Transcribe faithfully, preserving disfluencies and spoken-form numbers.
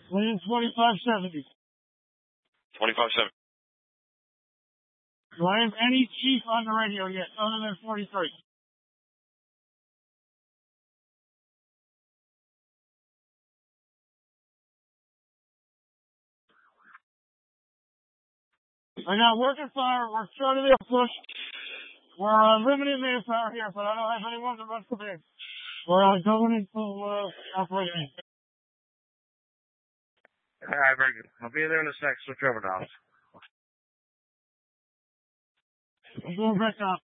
Within twenty-five seventy. twenty-five seventy. Do I have any chief on the radio yet, other than forty-three? I got working fire. We're starting to push. We're uh, limited manpower here, but I don't have anyone that runs the base. We're uh, going into uh, operation. All right, very good. I'll be there in a sec. Switch over, Dobbs. I'm going back up.